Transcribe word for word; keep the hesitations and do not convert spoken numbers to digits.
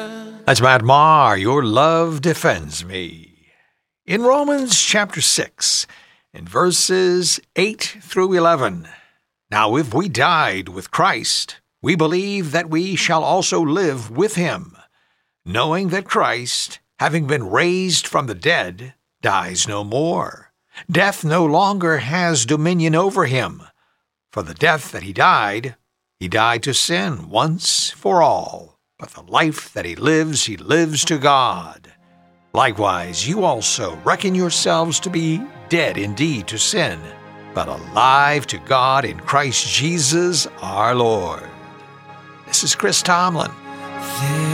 That's Matt Maher. Your love defends me. In Romans chapter six, in verses eight through eleven. Now if we died with Christ, we believe that we shall also live with him, knowing that Christ, having been raised from the dead, dies no more. Death no longer has dominion over him. For the death that he died, he died to sin once for all. But the life that he lives, he lives to God. Likewise, you also reckon yourselves to be dead indeed to sin, but alive to God in Christ Jesus our Lord. This is Chris Tomlin.